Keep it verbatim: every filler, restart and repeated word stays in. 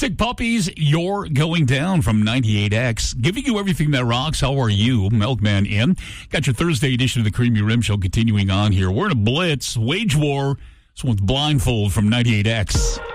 Sick Puppies, You're Going Down from ninety-eight X. Giving you everything that rocks. How are you? Milkman in. Got your Thursday edition of the Creamy Rim Show continuing on here. We're in a blitz. Wage War. This one's Blindfold from ninety-eight X.